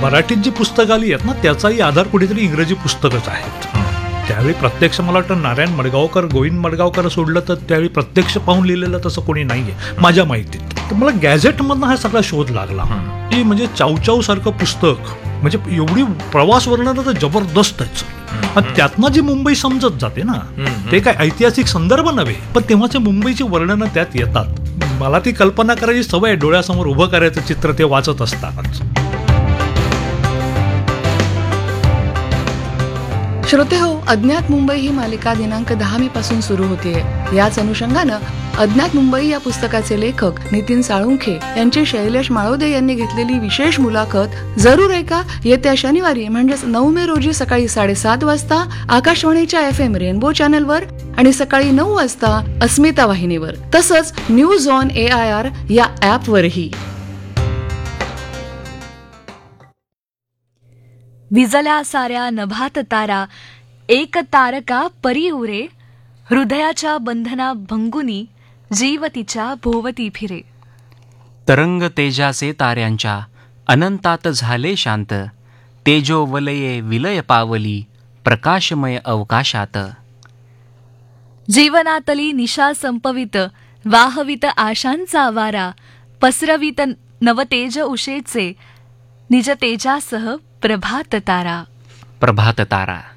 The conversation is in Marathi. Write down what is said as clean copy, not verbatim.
मराठीत जी पुस्तकं आली आहेत ना त्याचाही आधार कुठेतरी इंग्रजी पुस्तकच आहेत. त्यावेळी प्रत्यक्ष मला वाटतं नारायण मडगावकर, गोविंद मडगावकर सोडलं तर त्यावेळी प्रत्यक्ष पाहून लिहिलेलं तसं कोणी नाहीये माझ्या माहितीत. तर मला गॅझेटमधनं हा सगळा शोध लागला की म्हणजे चावचाव सारखं पुस्तक म्हणजे एवढी प्रवास वर्णनं तर जबरदस्त आहेत. आणि त्यातनं जी मुंबई समजत जाते ना ते काय ऐतिहासिक संदर्भ नव्हे पण तेव्हाचे मुंबईची वर्णनं त्यात येतात. मला ती कल्पना करायची सवय, डोळ्यासमोर उभं करायचं चित्र ते वाचत असतानाच. श्रोते हो, अज्ञात मुंबई ही मालिका दिनांक 10 मे पासून सुरू होतीये. याच अनुषंगानं अज्ञात मुंबई या पुस्तकाचे लेखक नितीन साळुंखे यांची शैलेश माळोदे यांनी घेतलेली विशेष मुलाखत जरूर ऐका. येत्या शनिवारी म्हणजेच 9 मे रोजी सकाळी 7:30 वाजता आकाशवाणीच्या FM रेनबो चॅनलवर आणि सकाळी 9 वाजता अस्मिता वाहिनीवर, तसंच न्यूज ऑन AIR या ऍपवरही. विजल्या साऱ्या नभात तारा, एक तारका परी उरे, हृदयाच्या बंधना भंगुनी, जीव तिच्या भोवती फिरे. तरंग तेजाचे ताऱ्यांच्या अनंतात झाले शांत, तेजो वलये विलय पावली, प्रकाशमय अवकाशात. जीवनातली निशा संपवित, वाहवित आशांचा वारा, पसरवित नवतेज उशेचे, निज तेजासह प्रभात तारा. प्रभात तारा.